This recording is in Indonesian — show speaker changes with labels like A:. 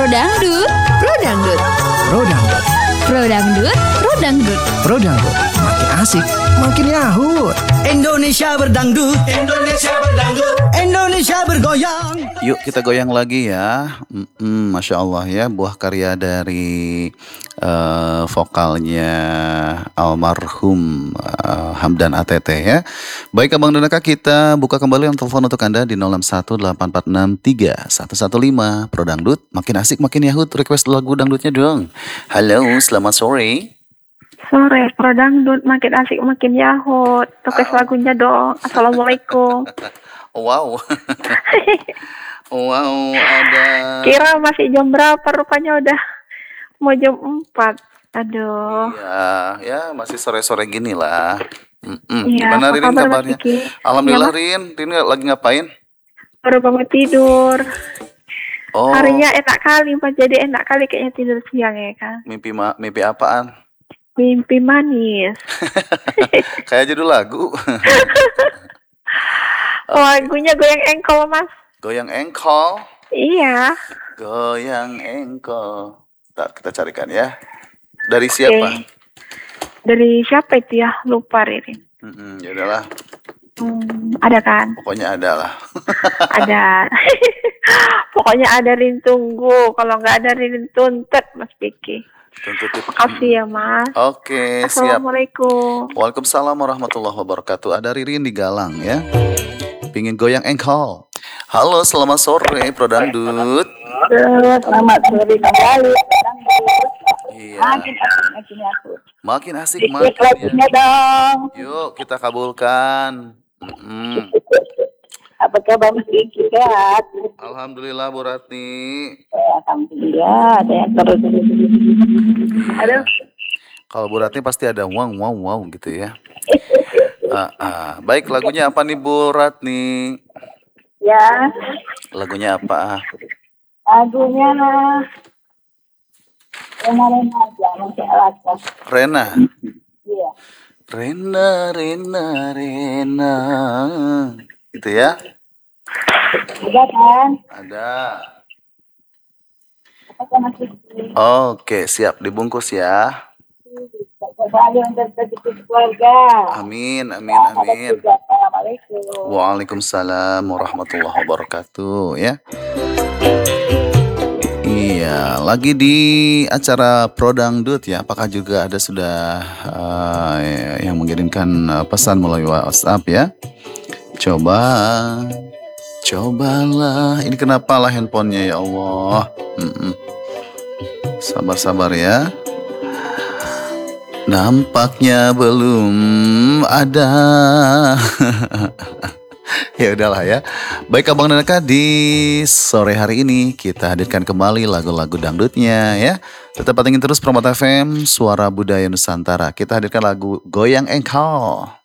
A: Dangdut, Pro Dangdut,
B: Pro Dangdut,
A: Pro Dangdut, Pro Dangdut.
B: Pro Dangdut, makin asik, makin yahut.
C: Indonesia berdangdut, Indonesia berdangdut, Indonesia bergoyang.
D: Yuk kita goyang lagi ya. Masya Allah ya, buah karya dari vokalnya almarhum Hamdan ATT ya. Baik Abang dan Kakak, kita buka kembali yang telepon untuk Anda di 0618463115. Pro Dangdut, makin asik makin yahut. Request lagu dangdutnya dong. Halo, selamat sore.
E: Sore, Pro Dangdut, makin asik makin yahut. Request lagunya dong. Assalamualaikum.
D: Wow. Wow, ada.
E: Kira masih jam berapa, rupanya udah mau jam 4. Aduh.
D: Iya, ya masih sore-sore gini lah.
E: Iya,
D: Gimana
E: apa
D: Rin
E: kabar,
D: kabarnya?
E: Mas Kiki?
D: Alhamdulillah
E: Ya,
D: Rin lagi ngapain?
E: baru bangun tidur.
D: Oh,
E: Harinya enak kali, Pak. Jadi enak kali kayaknya tidur siang ya kan.
D: mimpi apaan?
E: Mimpi manis.
D: Kayak judul lagu.
E: Lagunya goyang engkol, Mas.
D: Goyang engkol,
E: Iya.
D: goyang engkol. Kita carikan ya. Dari siapa?
E: Oke. Dari siapa itu ya? Lupa, Ririn.
D: Ya udahlah,
E: Ada kan?
D: pokoknya ada lah.
E: Ada. Pokoknya ada Rin tunggu. Kalau nggak ada Rin tuntut, Mas Piki.
D: Tuntut.
E: Makasih ya, Mas.
D: Oke, siap.
E: Assalamualaikum.
D: Waalaikumsalam warahmatullahi wabarakatuh. Ada Ririn di Galang ya. Pingin goyang engkol. Halo, selamat sore Pro Dangdut.
E: Selamat sore kembali.
D: Iya. Makin asik makin ya.
E: Lagunya dong.
D: Yuk kita kabulkan.
E: Apa kabar Mas Piki? Sehat?
D: Alhamdulillah Bu Ratni.
E: Alhamdulillah. Ada yang terus. Aduh.
D: Kalau Bu Ratni pasti ada wow gitu ya. Baik, lagunya apa nih Bu Ratni?
E: Ya.
D: Lagunya apa?
E: Lagunya Rena aja. Nanti alatnya.
D: Rena.
E: Iya.
D: Rena. Gitu ya?
E: Udah kan?
D: Ada.
E: Apa Mas Piki?
D: Oke, siap dibungkus ya.
E: Kembali untuk sedikit keluarga.
D: Amin.
E: Assalamualaikum.
D: Waalaikumsalam warahmatullahi wabarakatuh ya. Iya, lagi di acara Pro Dangdut ya. Apakah juga ada sudah yang mengirimkan pesan melalui WhatsApp ya? Cobalah. Ini kenapa lah handphonenya ya Allah? Sabar ya. Nampaknya belum ada. Ya udahlah ya. Baik Abang dan Kakak, di sore hari ini kita hadirkan kembali lagu-lagu dangdutnya ya. Tetap pantengin terus Promot FM, Suara Budaya Nusantara. Kita hadirkan lagu Goyang Engkol.